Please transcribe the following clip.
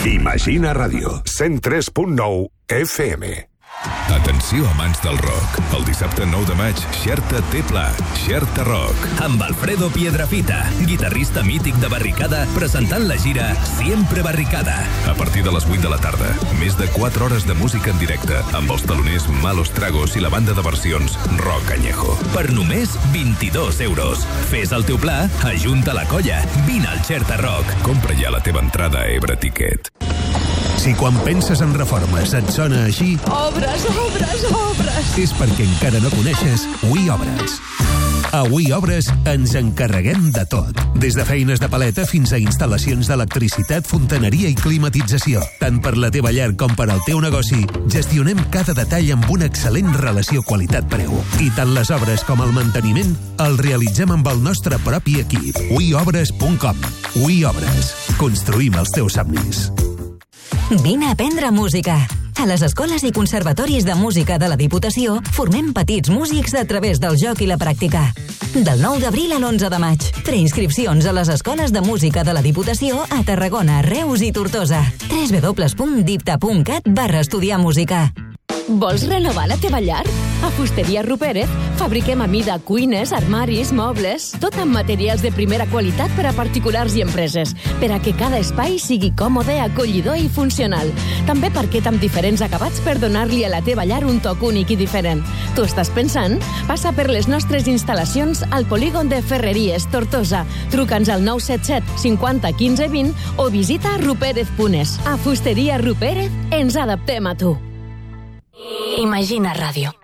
Imagina Ràdio, 103.9 FM. Atenció, amants del rock. El dissabte 9 de maig, Xerta té pla. Xerta Rock. Amb Alfredo Piedrafita, guitarrista mític de Barricada, presentant la gira Siempre Barricada. A partir de les 8 de la tarda, més de 4 hores de música en directe, amb els taloners Malos Tragos i la banda de versions Rock Añejo. Per només 22 euros. Fes el teu pla, ajunta la colla. Vine al Xerta Rock. Compra ja la teva entrada a Ebre Ticket. Si quan penses en reformes et sona així... Obres, obres, obres! És perquè encara no coneixes We Obres. A We Obres ens encarreguem de tot. Des de feines de paleta fins a instal·lacions d'electricitat, fontaneria i climatització. Tant per la teva llar com per al teu negoci, gestionem cada detall amb una excel·lent relació qualitat-preu. I tant les obres com el manteniment el realitzem amb el nostre propi equip. weobres.com. We Obres. Construïm els teus somnis. Vine a aprendre música. A les escoles i conservatoris de música de la Diputació formem petits músics a través del joc i la pràctica. Del 9 d'abril a l'11 de maig. Preinscripcions a les escoles de música de la Diputació a Tarragona, Reus i Tortosa. www.dipta.cat/estudiar música. Vols renovar la teva llar? A Fusteria Rupérez fabriquem a mida cuines, armaris, mobles, tot amb materials de primera qualitat per a particulars i empreses, per a que cada espai sigui còmode, acollidor i funcional. També parquet amb diferents acabats per donar-li a la teva llar un toc únic i diferent. Tu estàs pensant? Passa per les nostres instal·lacions al polígon de Ferreries, Tortosa. Truca'ns al 977 50 15 20 o visita rupérez.es. A Fusteria Rupérez ens adaptem a tu. Imagina Ràdio.